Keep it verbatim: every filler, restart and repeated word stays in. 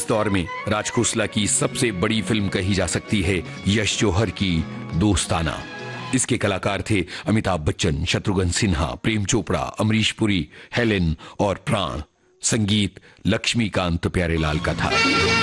इस दौर में राज खोसला की सबसे बड़ी फिल्म कही जा सकती है यश जौहर की दोस्ताना। इसके कलाकार थे अमिताभ बच्चन, शत्रुघ्न सिन्हा, प्रेम चोपड़ा, अमरीश पुरी, हेलेन और प्राण। संगीत लक्ष्मीकांत प्यारेलाल का था।